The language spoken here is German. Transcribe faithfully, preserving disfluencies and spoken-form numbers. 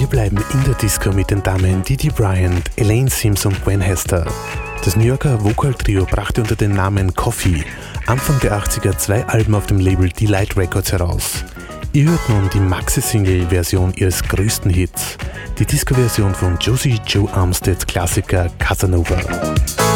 bleiben in der Disco mit den Damen Didi Bryant, Elaine Sims und Gwen Hester. Das New Yorker Vocal-Trio brachte unter dem Namen Coffee Anfang der achtziger zwei Alben auf dem Label Delight Records heraus. Ihr hört nun die Maxi-Single-Version ihres größten Hits, die Disco-Version von Josie Joe Armsteads Klassiker Casanova.